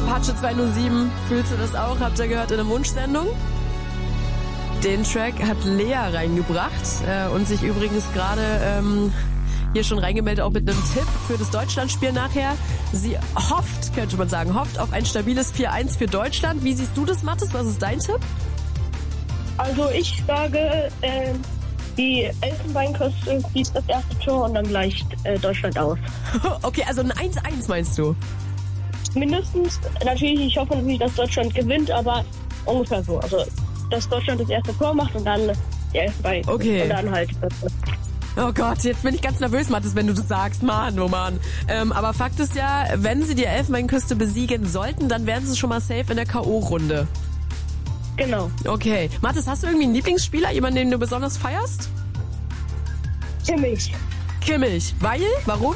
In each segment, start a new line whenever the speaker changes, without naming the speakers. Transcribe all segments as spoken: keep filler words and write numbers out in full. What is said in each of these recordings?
Apache zwei null sieben, fühlst du das auch? Habt ihr gehört in der Wunschsendung? Den Track hat Lea reingebracht äh, und sich übrigens gerade ähm, hier schon reingemeldet, auch mit einem Tipp für das Deutschlandspiel nachher. Sie hofft, könnte man sagen, hofft auf ein stabiles vier eins für Deutschland. Wie siehst du das, Mathis? Was ist dein Tipp?
Also ich sage, äh, die Elfenbeinküste schießt das erste Tor und dann gleicht äh, Deutschland aus.
Okay, also ein eins eins meinst du?
Mindestens, natürlich, ich hoffe natürlich, dass Deutschland gewinnt, aber ungefähr so. Also, dass Deutschland das erste Tor macht und dann die Elfenbeinküste.
Okay.
Und dann halt.
Oh Gott, jetzt bin ich ganz nervös, Mathis, wenn du das sagst. Mann, oh Mann. Ähm, aber Fakt ist ja, wenn sie die Elfenbeinküste besiegen sollten, dann wären sie schon mal safe in der K O-Runde.
Genau.
Okay. Mathis, hast du irgendwie einen Lieblingsspieler, jemanden, den du besonders feierst?
Kimmich.
Kimmich. Weil? Warum?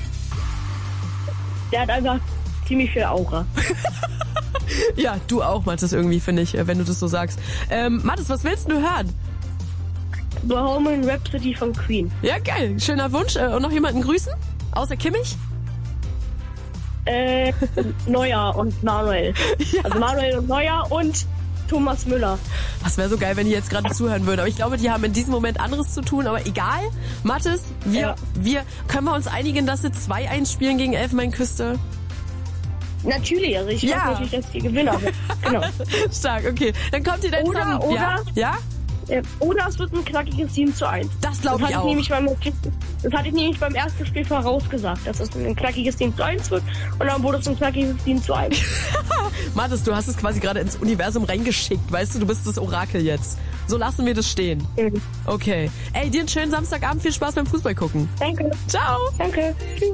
Der hat einfach ziemlich viel Aura.
Ja, du auch, Mathis, irgendwie, finde ich, wenn du das so sagst. Ähm, Mathis, was willst du hören?
Bohemian Rhapsody von Queen.
Ja, geil. Schöner Wunsch. Äh, und noch jemanden grüßen? Außer Kimmich?
Äh, Neuer und Manuel. Ja. Also Manuel und Neuer und Thomas Müller.
Das wäre so geil, wenn die jetzt gerade zuhören würden. Aber ich glaube, die haben in diesem Moment anderes zu tun. Aber egal. Mathis, wir,
ja.
wir, können wir uns einigen, dass sie zwei eins spielen gegen Elfenbeinküste?
Natürlich, also ich
ja.
weiß natürlich, dass die Gewinner sind. Genau.
Stark, okay. Dann kommt ihr dann
oder,
zusammen.
Oder,
ja? ja?
Oder es wird ein knackiges sieben zu eins.
Das glaube ich
ich
auch.
Nämlich beim, das hatte ich nämlich beim ersten Spiel vorausgesagt, dass es ein knackiges sieben zu eins wird. Und dann wurde es ein knackiges sieben zu eins.
Mathis, du hast es quasi gerade ins Universum reingeschickt. Weißt du, du bist das Orakel jetzt. So lassen wir das stehen.
Mhm.
Okay. Ey, dir einen schönen Samstagabend. Viel Spaß beim Fußball gucken.
Danke.
Ciao.
Danke. Tschüss.